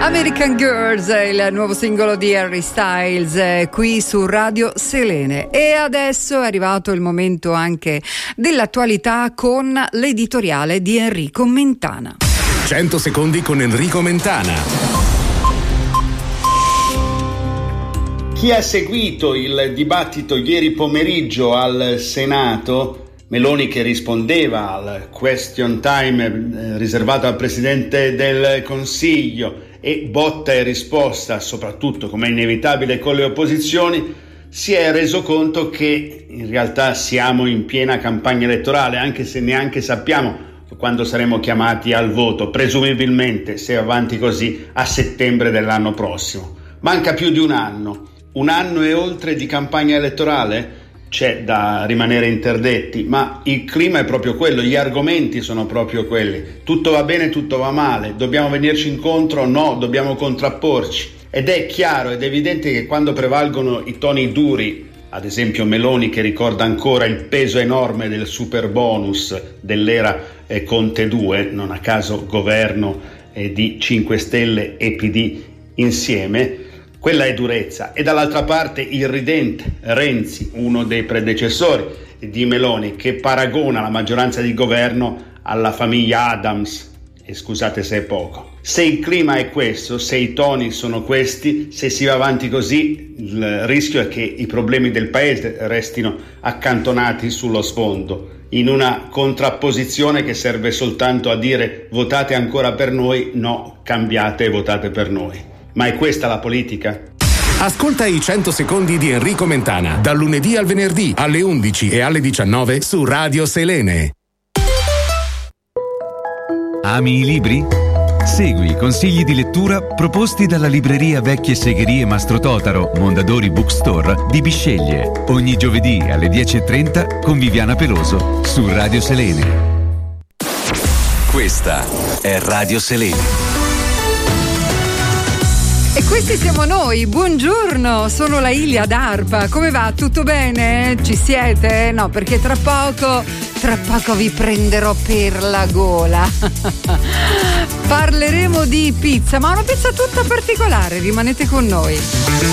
American Girls, il nuovo singolo di Harry Styles, qui su Radio Selene. E adesso è arrivato il momento anche dell'attualità con l'editoriale di Enrico Mentana. 100 secondi con Enrico Mentana. Chi ha seguito il dibattito ieri pomeriggio al Senato, Meloni che rispondeva al question time riservato al Presidente del Consiglio e botta e risposta, soprattutto come è inevitabile con le opposizioni, si è reso conto che in realtà siamo in piena campagna elettorale, anche se neanche sappiamo quando saremo chiamati al voto, presumibilmente, se avanti così, a settembre dell'anno prossimo. Manca più di un anno e oltre di campagna elettorale. C'è da rimanere interdetti, ma il clima è proprio quello, gli argomenti sono proprio quelli. Tutto va bene, tutto va male, dobbiamo venirci incontro? No, dobbiamo contrapporci. Ed è chiaro ed evidente che quando prevalgono i toni duri, ad esempio Meloni che ricorda ancora il peso enorme del super bonus dell'era Conte 2, non a caso governo di 5 Stelle e PD insieme, quella è durezza. E dall'altra parte il ridente Renzi, uno dei predecessori di Meloni, che paragona la maggioranza di governo alla famiglia Adams, e scusate se è poco. Se il clima è questo, se i toni sono questi, se si va avanti così, il rischio è che i problemi del paese restino accantonati sullo sfondo, in una contrapposizione che serve soltanto a dire votate ancora per noi, no, cambiate e votate per noi. Ma è questa la politica? Ascolta i 100 secondi di Enrico Mentana, dal lunedì al venerdì alle 11 e alle 19 su Radio Selene. Ami i libri? Segui i consigli di lettura proposti dalla libreria Vecchie Segherie Mastro Totaro, Mondadori Bookstore di Bisceglie. Ogni giovedì alle 10:30 con Viviana Peloso su Radio Selene. Questa è Radio Selene. E questi siamo noi, buongiorno, sono la Ilia d'Arpa, come va? Tutto bene? Ci siete? No, perché tra poco vi prenderò per la gola. Parleremo di pizza, ma una pizza tutta particolare, rimanete con noi.